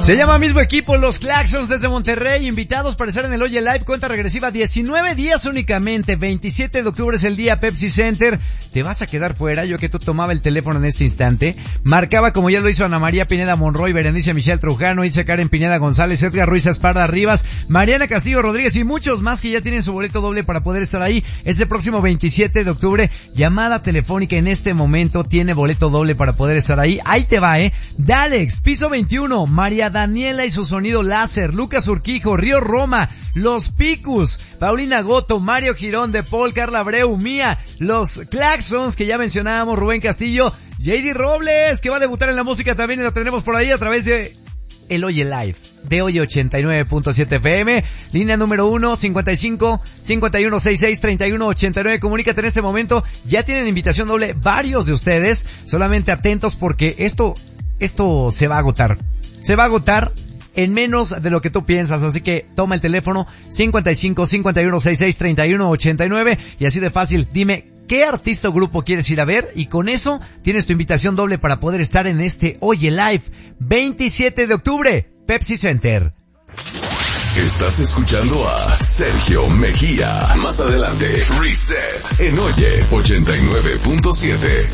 Se llama mismo equipo Los Claxons desde Monterrey, invitados para estar en el Oye Live, cuenta regresiva, 19 días únicamente, 27 de octubre es el día Pepsi Center, te vas a quedar fuera, yo que tú tomaba el teléfono en este instante, marcaba como ya lo hizo Ana María Pineda Monroy, Berenice Michelle Trujano, Ilse Karen Pineda González, Edgar Ruiz Esparda Rivas, Mariana Castillo Rodríguez y muchos más que ya tienen su boleto doble para poder estar ahí, este próximo 27 de octubre, llamada telefónica en este momento, tiene boleto doble para poder estar ahí te va, Dalex, Piso 21, María Daniela y su sonido láser, Lucas Urquijo, Río Roma, Los Picus, Paulina Goto, Mario Girón, De Paul, Carla Abreu, Mía, Los Claxons, que ya mencionábamos, Rubén Castillo, JD Robles, que va a debutar en la música también, y lo tendremos por ahí a través de el Oye Live, de Oye 89.7 FM, línea número 1, 55 51 66 31 89, comunícate en este momento, ya tienen invitación doble varios de ustedes, solamente atentos porque esto se va a agotar en menos de lo que tú piensas, así que toma el teléfono 55 51 66 31 89 y así de fácil, dime qué artista o grupo quieres ir a ver y con eso tienes tu invitación doble para poder estar en este Oye Live 27 de octubre, Pepsi Center. Estás escuchando a Sergio Mejía. Más adelante, Reset en Oye 89.7